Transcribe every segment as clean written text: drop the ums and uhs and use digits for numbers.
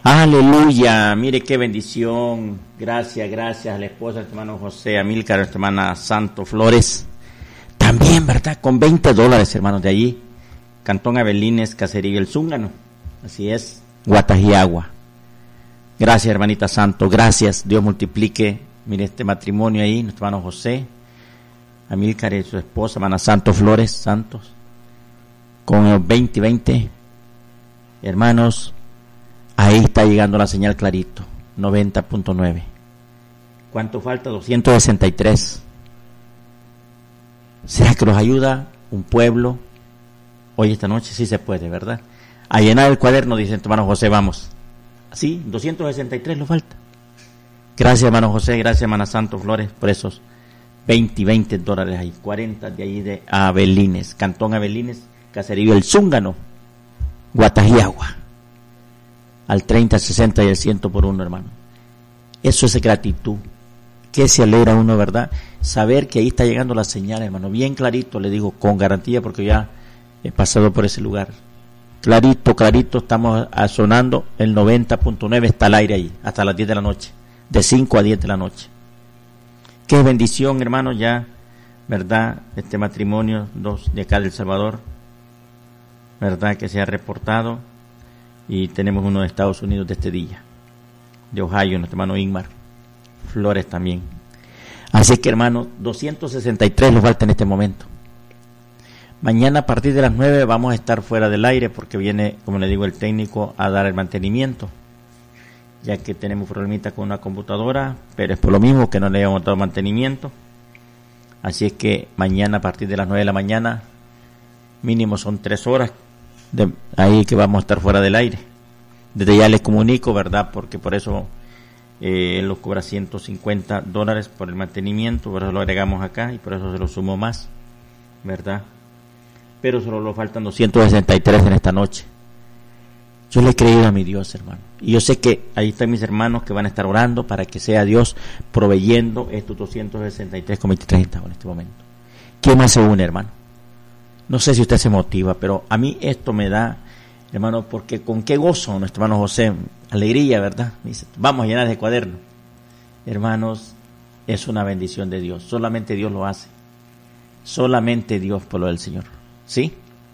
Aleluya, mire qué bendición. Gracias a la esposa del hermano José Amílcar, a la hermana Santo Flores. También, ¿verdad? Con $20, hermanos, de allí. Cantón Avelines, Caserío El Zúngano. Así es, Guatajiagua. Gracias, hermanita Santo, gracias. Dios multiplique, mire este matrimonio ahí, nuestro hermano José Amílcar y su esposa, hermana Santo Flores, Santos. Con los 20. Hermanos, ahí está llegando la señal clarito, 90.9. ¿Cuánto falta? 263. ¿Será que los ayuda un pueblo? Hoy esta noche sí se puede, ¿verdad? A llenar el cuaderno, dice el hermano José, vamos. Sí, 263 lo falta. Gracias, hermano José, gracias, hermana Santo Flores, por esos $20 ahí, 40 de ahí de Avelines, Cantón Avelines, Caserío El Zúngano, Guatajiagua. Al 30, 60 y el 100 por uno, hermano. Eso es gratitud. Que se alegra uno, ¿verdad? Saber que ahí está llegando la señal, hermano. Bien clarito, le digo, con garantía, porque ya he pasado por ese lugar. Clarito, estamos sonando el 90.9, está al aire ahí, hasta las 10 de la noche. De 5 a 10 de la noche. Qué bendición, hermano, ya, ¿verdad? Este matrimonio, 2 de acá del Salvador, ¿verdad? Que se ha reportado. Y tenemos uno de Estados Unidos de este día, de Ohio, nuestro hermano Ingmar Flores también. Así que, hermano, 263 nos falta en este momento. Mañana a partir de las 9 vamos a estar fuera del aire porque viene, como le digo, el técnico a dar el mantenimiento, ya que tenemos problemitas con una computadora, pero es por lo mismo que no le hemos dado mantenimiento. Así es que mañana a partir de las 9 de la mañana, mínimo son 3 horas, de ahí que vamos a estar fuera del aire. Desde ya les comunico, ¿verdad? Porque por eso él nos cobra $150 por el mantenimiento, por eso lo agregamos acá y por eso se lo sumo más, ¿verdad? Pero solo nos faltan 263 en esta noche. Yo le he creído a mi Dios, hermano, y yo sé que ahí están mis hermanos que van a estar orando para que sea Dios proveyendo estos 263,23 centavos en este momento. ¿Quién más se une, hermano? No sé si usted se motiva, pero a mí esto me da, hermano, porque con qué gozo nuestro hermano José, alegría, ¿verdad? Dice, vamos a llenar ese cuaderno. Hermanos, es una bendición de Dios, solamente Dios lo hace. Solamente Dios por lo del Señor, ¿sí?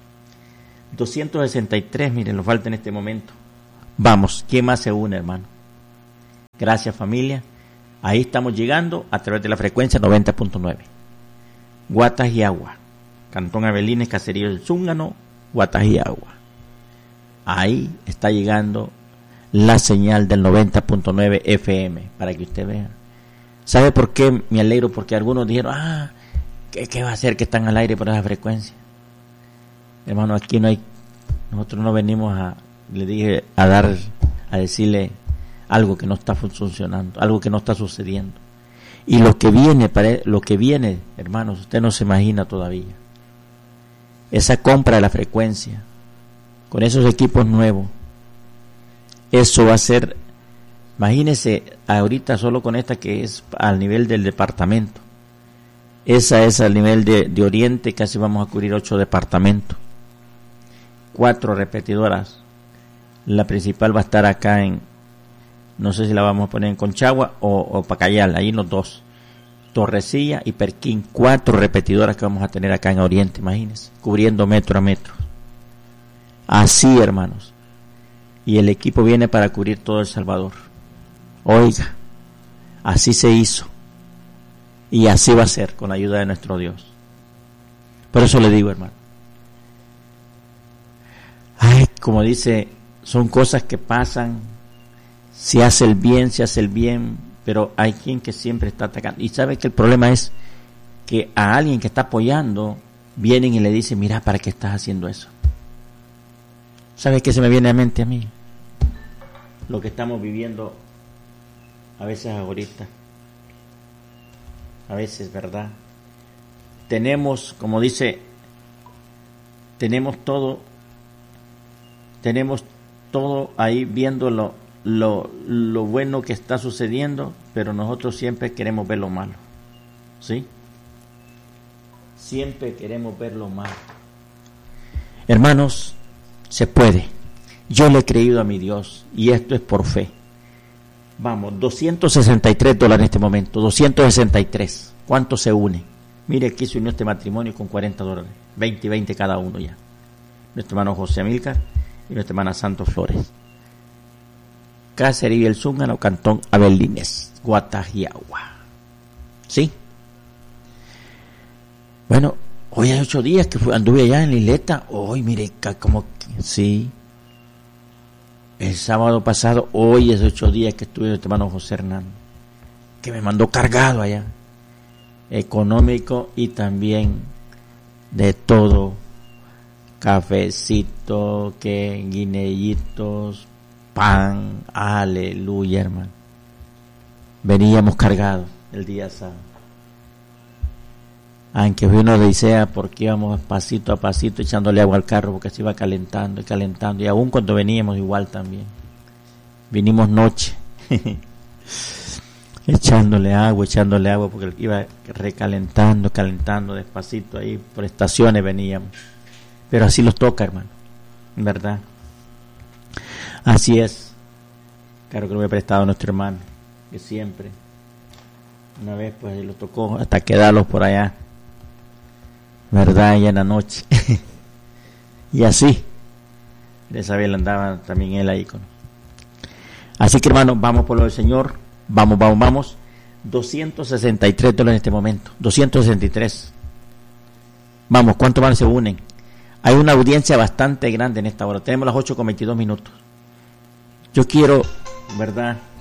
263, miren, nos falta en este momento. Vamos, ¿quién más se une, hermano? Gracias, familia. Ahí estamos llegando a través de la frecuencia 90.9. Guatajiagua. Cantón Avelines, Caserío El Zúngano, Guatajiagua. Ahí está llegando la señal del 90.9 FM, para que usted vea. ¿Sabe por qué me alegro? Porque algunos dijeron, ¿qué va a hacer que están al aire por esa frecuencia? Hermano, aquí no hay, nosotros no venimos a decirle algo que no está funcionando, algo que no está sucediendo. Y lo que viene, hermanos, usted no se imagina todavía. Esa compra de la frecuencia, con esos equipos nuevos, eso va a ser, imagínese, ahorita solo con esta que es al nivel del departamento. Esa es al nivel de Oriente, casi vamos a cubrir 8 departamentos. 4 repetidoras. La principal va a estar acá no sé si la vamos a poner en Conchagua o Pacayal, ahí los 2. Torrecilla y Perquín, 4 repetidoras que vamos a tener acá en Oriente, imagínense, cubriendo metro a metro. Así, hermanos. Y el equipo viene para cubrir todo El Salvador. Oiga, así se hizo. Y así va a ser con la ayuda de nuestro Dios. Por eso le digo, hermano. Como dice, son cosas que pasan. Se hace el bien, pero hay quien que siempre está atacando. Y sabe que el problema es que a alguien que está apoyando, vienen y le dicen, mira, ¿para qué estás haciendo eso? ¿Sabe qué se me viene a mente a mí? Lo que estamos viviendo a veces ahorita. A veces, ¿verdad? Tenemos, como dice, tenemos todo ahí viendo lo bueno que está sucediendo, pero nosotros siempre queremos ver lo malo, ¿sí? Siempre queremos ver lo malo. Hermanos, se puede. Yo le he creído a mi Dios y esto es por fe. Vamos, $263 en este momento, 263. ¿Cuánto se une? Mire, aquí se unió este matrimonio con $40, 20 y 20 cada uno ya. Nuestro hermano José Amílcar y nuestra hermana Santos Flores. Cáceres y el Zúngano, Cantón Abelines, Guatajiagua. ¿Sí? Bueno, hoy hay 8 días que anduve allá en la isleta. Hoy, mire, como sí. El sábado pasado, hoy es 8 días que estuve nuestro hermano José Hernán, que me mandó cargado allá, económico y también de todo, cafecito, que guineitos, pan, aleluya, hermano. Veníamos cargados el día sábado. Aunque fue una odisea porque íbamos pasito a pasito echándole agua al carro porque se iba calentando y calentando, y aún cuando veníamos igual también. Vinimos noche echándole agua porque iba recalentando, calentando despacito ahí, por estaciones veníamos. Pero así los toca, hermano, ¿verdad? Así es. Claro que lo había prestado a nuestro hermano, que siempre, una vez pues lo tocó hasta quedarlos por allá, ¿verdad? Ya en la noche. Y así, de esa vez andaba también él ahí con. Así que, hermano, vamos por lo del Señor. Vamos. $263 en este momento. 263. Vamos, ¿cuántos más se unen? Hay una audiencia bastante grande en esta hora. Tenemos las 8:22. Yo quiero, ¿verdad?,